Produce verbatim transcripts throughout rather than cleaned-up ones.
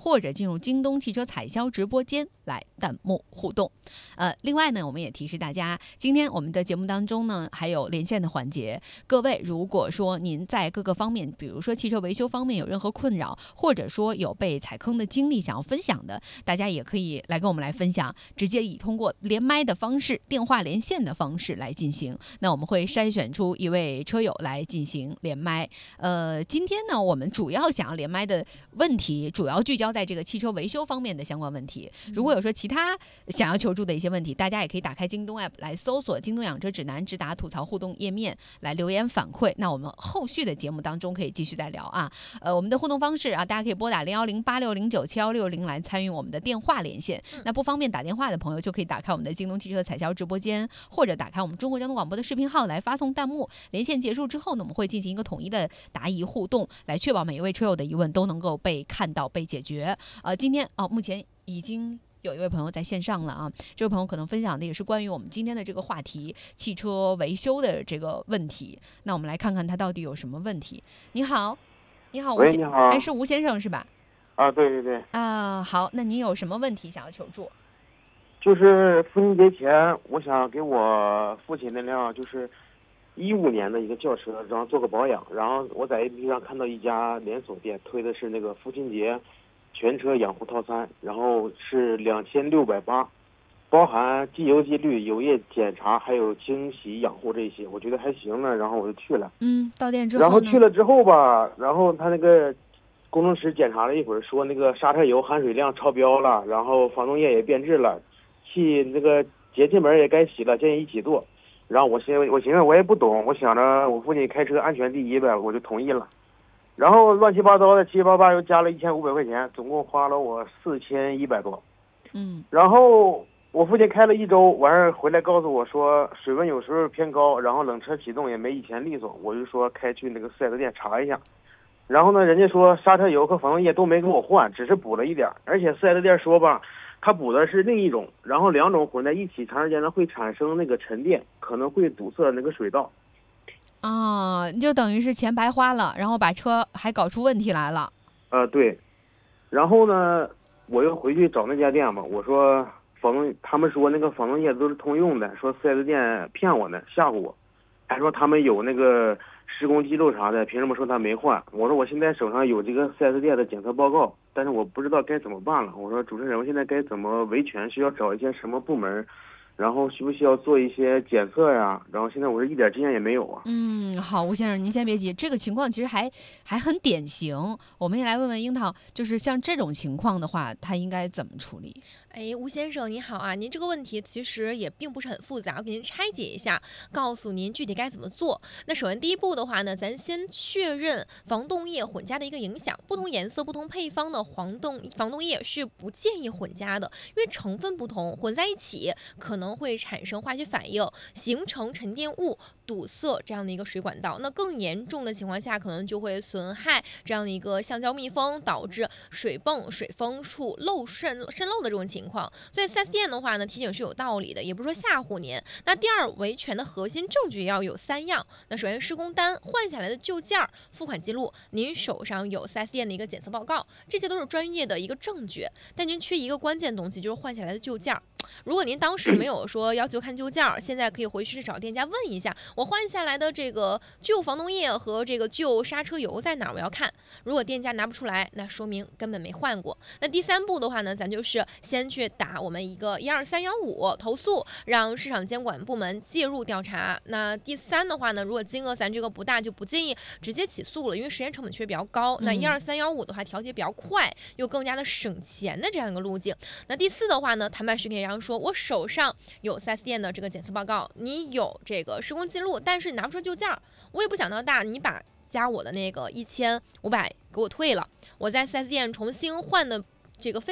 或者进入京东汽车采销直播间来弹幕互动。呃，另外呢，我们也提示大家，今天我们的节目当中呢，还有连线的环节。各位，如果说您在各个方面，比如说汽车维修方面有任何困扰，或者说有被踩坑的经历想要分享的，大家也可以来跟我们来分享，直接以通过连麦的方式、电话连线的方式来进行。那我们会筛选出一位车友来进行连麦。呃，今天呢，我们主要想要连麦的问题，主要聚焦在这个汽车维修方面的相关问题。如果有说其他想要求助的一些问题，大家也可以打开京东 app 来搜索京东养车指南，直达吐槽互动页面来留言反馈。那我们后续的节目当中可以继续再聊啊。呃，我们的互动方式啊，大家可以拨打零幺零八六零九七幺六零来参与我们的电话连线。那不方便打电话的朋友，就可以打开我们的京东汽车采销直播间，或者打开我们中国交通广播的视频号来发送弹幕。连线结束之后呢，我们会进行一个统一的答疑互动，来确保每一位车友的疑问都能够被看到、被解决。呃，今天哦，目前已经有一位朋友在线上了啊，这位朋友可能分享的也是关于我们今天的这个话题，汽车维修的这个问题。那我们来看看他到底有什么问题。你好，你好， 喂，你好， 哎，是吴先生是吧？ 啊，对对对。 啊，好，那您有什么问题想要求助？ 就是父亲节前，我想给我父亲那辆就是一五年的一个轿车，然后做个保养。然后我在 A P P 上看到一家连锁店推的是那个父亲节全车养护套餐，然后是两千六百八，包含机油、机滤、油液检查，还有清洗、养护这些，我觉得还行呢，然后我就去了。 嗯，到店之后然后去了之后吧，然后他那个工程师检查了一会儿，说那个刹车油含水量超标了，然后防冻液也变质了，气那个节气门也该洗了，建议一起做。然后我寻思，我寻思我也不懂，我想着我父亲开车安全第一呗，我就同意了。然后乱七八糟的七七八八又加了一千五百块钱，总共花了我四千一百多。 嗯。 然后我父亲开了一周，完事儿回来告诉我说水温有时候偏高，然后冷车启动也没以前利索，我就说开去那个四 S 店查一下。然后呢，人家说刹车油和防冻液都没给我换，只是补了一点，而且四 S 店说吧，它补的是另一种，然后两种混在一起，长时间呢会产生那个沉淀，可能会堵塞那个水道。 哦，就等于是钱白花了，然后把车还搞出问题来了。 呃，对。然后呢，我又回去找那家店嘛，我说防冻，他们说那个防冻液都是通用的，说四 S 店骗我呢，吓唬我，还说他们有那个施工记录啥的，凭什么说他没换？我说我现在手上有这个四 S 店的检测报告，但是我不知道该怎么办了。我说主持人，我现在该怎么维权？需要找一些什么部门？然后需不需要做一些检测呀？然后现在我是一点经验也没有啊。 嗯，好，吴先生，您先别急，这个情况其实还还很典型。我们也来问问樱桃，就是像这种情况的话，他应该怎么处理？ 哎，吴先生你好啊，您这个问题其实也并不是很复杂，我给您拆解一下，告诉您具体该怎么做。那首先第一步的话呢，咱先确认防冻液混加的一个影响，不同颜色、不同配方的黄冻防冻液是不建议混加的，因为成分不同，混在一起可能会产生化学反应，形成沉淀物，堵塞这样的一个水管道。那更严重的情况下，可能就会损害这样的一个橡胶密封，导致水泵、水封处漏渗渗漏的这种情况。所以 四 S 店的话呢，提醒是有道理的，也不是说吓唬您。那第二，维权的核心证据要有三样。那首先，施工单、换下来的旧件、付款记录，您手上有 四 S 店的一个检测报告，这些都是专业的一个证据。但您缺一个关键东西，就是换下来的旧件。如果您当时没有说要求看旧件，现在可以回去找店家问一下，我换下来的这个旧防冻液和这个旧刹车油在哪儿？我要看。如果店家拿不出来，那说明根本没换过。那第三步的话呢，咱就是先去打我们一个一二三幺五投诉，让市场监管部门介入调查。那第三的话呢，如果金额咱这个不大，就不建议直接起诉了，因为时间成本确实比较高。那一二三幺五的话，调节比较快，又更加的省钱的这样一个路径。那第四的话呢，谈判时可以让说，我手上有 四 S 店的这个检测报告，你有这个施工记录，但是你拿不出旧件，我也不想闹大，你把加我的那个一千五百给我退了，我在 四 S 店重新换的这个费用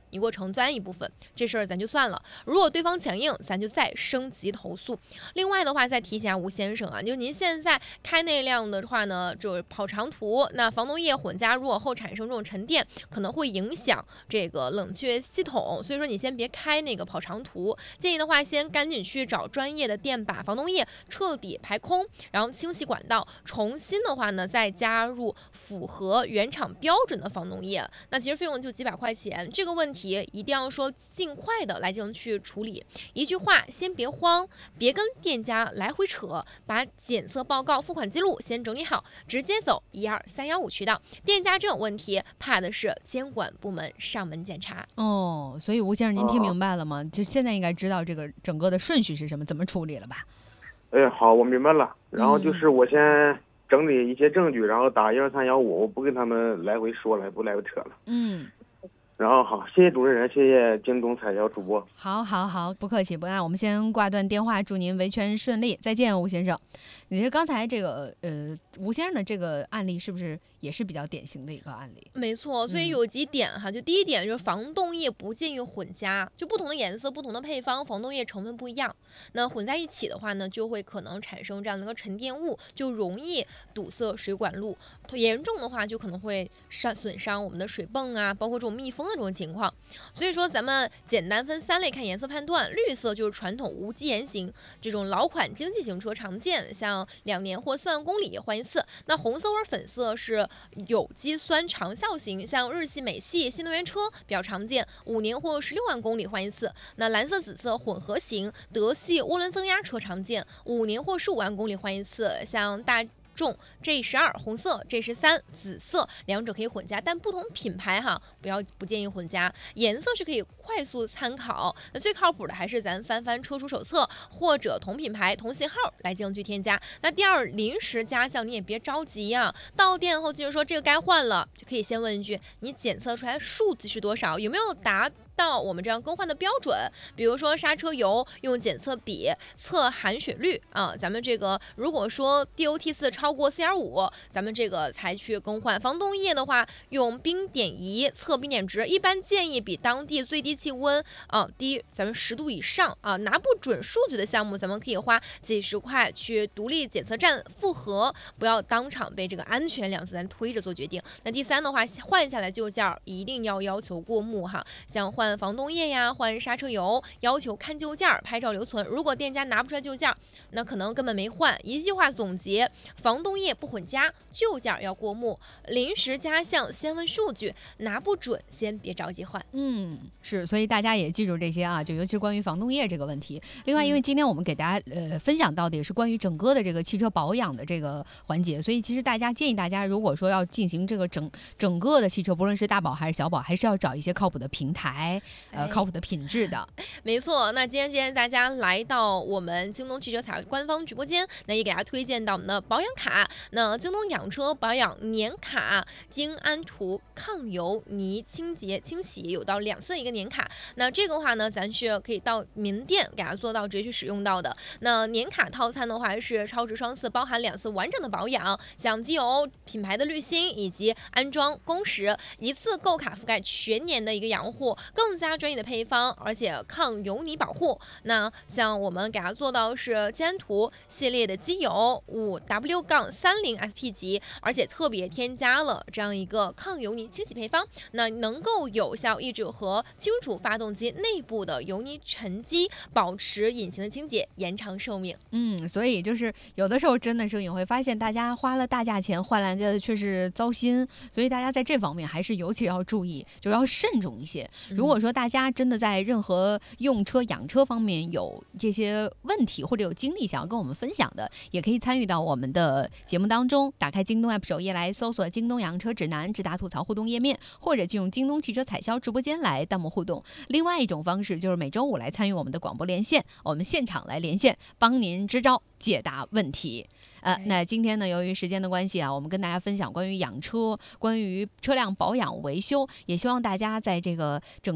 你给我承担一部分，这事儿咱就算了。如果对方强硬，咱就再升级投诉。另外的话，再提醒下吴先生啊，就是您现在开那辆的话呢，就是跑长途，那防冻液混加如果后产生这种沉淀，可能会影响这个冷却系统，所以说你先别开那个跑长途。建议的话，先赶紧去找专业的店把防冻液彻底排空，然后清洗管道，重新的话呢，再加入符合原厂标准的防冻液。那其实费用就几百块钱，这个问题一定要说尽快的来进行去处理。一句话，先别慌，别跟店家来回扯，把检测报告、付款记录先整理好，直接走一二三幺五渠道。店家这种问题，怕的是监管部门上门检查。 哦，所以吴先生，您听明白了吗？就现在应该知道这个整个的顺序是什么，怎么处理了吧？ 哎，好，我明白了。然后就是我先整理一些证据，然后打一二三幺五，我不跟他们来回说了，不来回扯了。 嗯。 然后好，谢谢主持人，谢谢京东彩销主播。 好，好，好，不客气，不按，我们先挂断电话，祝您维权顺利，再见，吴先生。你是刚才这个呃，吴先生的这个案例是不是也是比较典型的一个案例？ 没错，所以有几点哈，嗯、就第一点就是防冻液不建议混加，就不同的颜色、不同的配方，防冻液成分不一样，那混在一起的话呢，就会可能产生这样的一个沉淀物，就容易堵塞水管路，严重的话就可能会伤损伤我们的水泵啊，包括这种密封的这种情况。所以说咱们简单分三类看颜色判断，绿色就是传统无机盐型，这种老款经济型车常见，像两年或四万公里换一次。那红色或粉色是有机酸长效型，像日系、美系、新能源车比较常见，五年或十六万公里换一次。那蓝色、紫色混合型，德系涡轮增压车常见，五年或十五万公里换一次，像大重 G 十二红色 G 十三紫色，两者可以混加，但不同品牌哈，不要不建议混加。颜色是可以快速参考，那最靠谱的还是咱翻翻车主手册或者同品牌同型号来进行去添加。那第二，临时加项你也别着急啊，到店后就是说这个该换了，就可以先问一句，你检测出来数字是多少，有没有达到我们这样更换的标准？比如说刹车油用检测笔测含水率啊，咱们这个如果说 D O T 四超过 四点五， 咱们这个才去更换。防冻液的话，用冰点仪测冰点值，一般建议比当地最低气温啊低咱们十度以上啊。拿不准数据的项目，咱们可以花几十块去独立检测站复核，不要当场被这个安全两字咱推着做决定。那第三的话，换下来旧件一定要要求过目哈，像换防冻液呀，换刹车油，要求看旧件拍照留存。如果店家拿不出来旧件，那可能根本没换。一句话总结，防冻液不混加，旧件要过目，临时加项先问数据，拿不准先别着急换。 嗯，是，所以大家也记住这些啊，就尤其是关于防冻液这个问题。另外，因为今天我们给大家呃分享到的也是关于整个的这个汽车保养的这个环节，所以其实大家建议大家，如果说要进行这个整整个的汽车，不论是大保还是小保，还是要找一些靠谱的平台。呃，靠谱的品质的， 没错。那今天今天大家来到我们京东汽车彩官方直播间，那也给大家推荐到我们的保养卡。那京东养车保养年卡，精安涂抗油泥清洁清洗有到两次一个年卡。那这个话呢，咱是可以到门店给大家做到直接去使用到的。那年卡套餐的话是超值双次，包含两次完整的保养，像机油、品牌的滤芯以及安装工时，一次购卡覆盖全年的一个养护，更加专业的配方，而且抗油泥保护。那像我们给它做到是坚图系列的机油五 W 三零 S P 级，而且特别添加了这样一个抗油泥清洗配方，那能够有效抑制和清除发动机内部的油泥沉积，保持引擎的清洁，延长寿命。 嗯，所以就是有的时候真的是你会发现，大家花了大价钱换来的却是糟心，所以大家在这方面还是尤其要注意，就要慎重一些。如果说大家真的在任何用车养车方面有这些问题或者有经历想要跟我们分享的，也可以参与到我们的节目当中，打开京东 App 首页来搜索京东养车指南，直达吐槽互动页面，或者进入京东汽车彩销直播间来弹幕互动。另外一种方式就是每周五来参与我们的广播连线，我们现场来连线帮您支招解答问题。呃，那今天呢，由于时间的关系啊，我们跟大家分享关于养车、关于车辆保养维修，也希望大家在这个整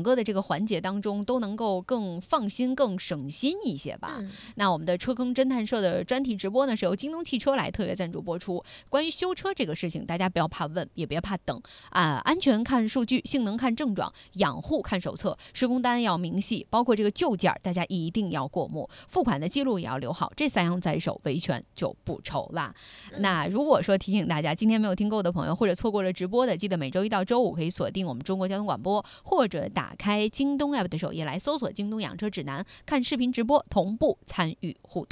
整个的这个环节当中都能够更放心、更省心一些吧。 嗯那我们的车坑侦探社的专题直播呢，是由京东汽车来特约赞助播出。关于修车这个事情，大家不要怕问，也别怕等啊，安全看数据，性能看症状，养护看手册，施工单要明细，包括这个旧件大家一定要过目，付款的记录也要留好，这三样在手，维权就不愁啦。那如果说提醒大家，今天没有听够的朋友，或者错过了直播的，记得每周一到周五可以锁定我们中国交通广播，或者打开京东 A P P 的首页来搜索京东养车指南，看视频直播，同步参与互动。